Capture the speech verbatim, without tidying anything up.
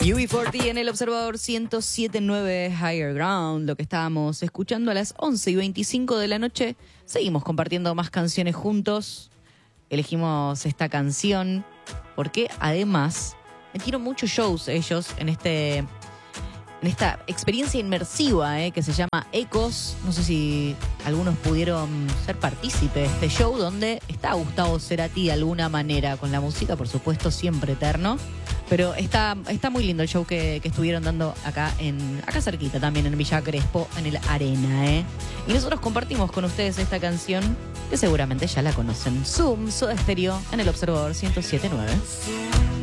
U B cuarenta en el Observador ciento siete punto nueve Higher Ground, lo que estábamos escuchando a las once y veinticinco de la noche. Seguimos compartiendo más canciones juntos. Elegimos esta canción porque además metieron muchos shows ellos en este en esta experiencia inmersiva eh, que se llama Ecos. No sé si algunos pudieron ser partícipes de este show donde está Gustavo Cerati de alguna manera, con la música por supuesto siempre eterno. Pero está, está muy lindo el show que, que estuvieron dando acá en acá cerquita también en Villa Crespo, en el Arena, ¿eh? Y nosotros compartimos con ustedes esta canción que seguramente ya la conocen. Zoom, Soda Stereo, en el Observador ciento siete punto nueve.